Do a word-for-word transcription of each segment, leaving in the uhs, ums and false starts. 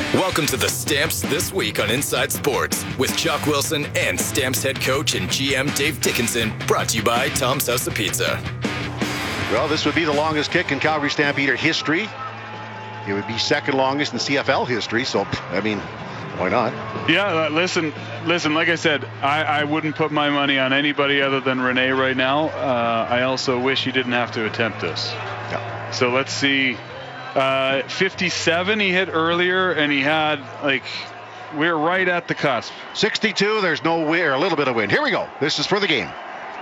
Welcome to the Stamps This Week on Inside Sports with Chuck Wilson and Stamps head coach and G M Dave Dickinson, brought to you by Tom's House of Pizza. Well, this would be the longest kick in Calgary Stampeder history. It would be second longest in C F L history, so, I mean, why not? Yeah, uh, listen, listen. Like I said, I, I wouldn't put my money on anybody other than Rene right now. Uh, I also wish he didn't have to attempt this. Yeah. So let's see. Uh, fifty-seven he hit earlier, and he had, like, we're right at the cusp. sixty-two, there's no wind, or a little bit of wind. Here we go. This is for the game.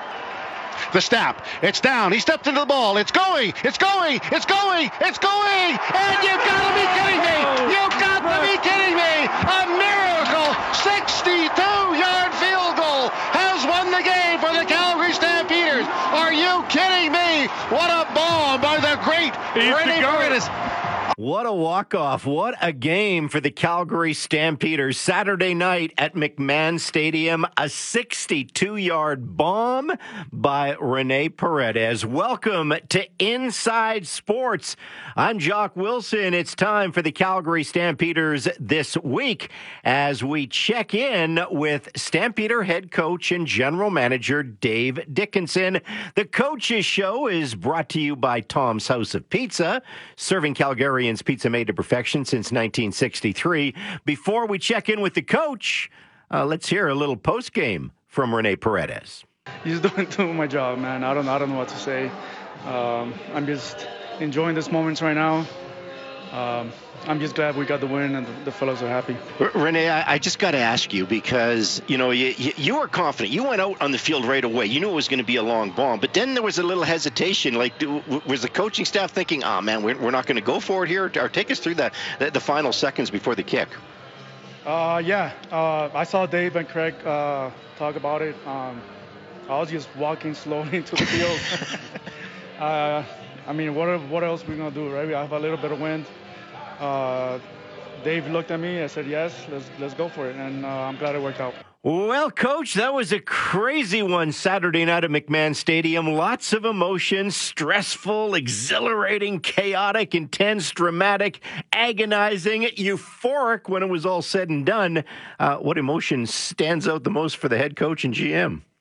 The snap. It's down. He stepped into the ball. It's going. It's going. It's going. It's going. And you've got to be kidding me. You've got to be kidding me. A miracle. sixty-two-yard field goal has won the game for the Calgary Stampeders. Are you kidding me? What a bomb by the great Rene Paredes. What a walk-off. What a game for the Calgary Stampeders. Saturday night at McMahon Stadium, a sixty-two-yard bomb by Rene Paredes. Welcome to Inside Sports. I'm Jock Wilson. It's time for the Calgary Stampeders this week as we check in with Stampeder head coach and general manager Dave Dickinson. The Coaches Show is brought to you by Tom's House of Pizza, serving Calgarians pizza made to perfection since nineteen sixty-three. Before we check in with the coach, uh, let's hear a little post-game from Rene Paredes. He's doing, doing my job, man. I don't, I don't know what to say. Um, I'm just enjoying this moments right now. Um, I'm just glad we got the win and the, the fellows are happy. Rene, I, I just got to ask you because, you know, you, you, you were confident. You went out on the field right away. You knew it was going to be a long bomb, but then there was a little hesitation. Like, do, was the coaching staff thinking, oh, man, we're, we're not going to go for it here? Or take us through that, the, the final seconds before the kick. Uh, yeah, uh, I saw Dave and Craig uh, talk about it. Um, I was just walking slowly into the field. uh, I mean, what what else are we going to do, right? We have a little bit of wind. Uh, Dave looked at me. I said, yes, let's let's go for it. And uh, I'm glad it worked out. Well, Coach, that was a crazy one Saturday night at McMahon Stadium. Lots of emotion, stressful, exhilarating, chaotic, intense, dramatic, agonizing, euphoric when it was all said and done. Uh, what emotion stands out the most for the head coach and G M?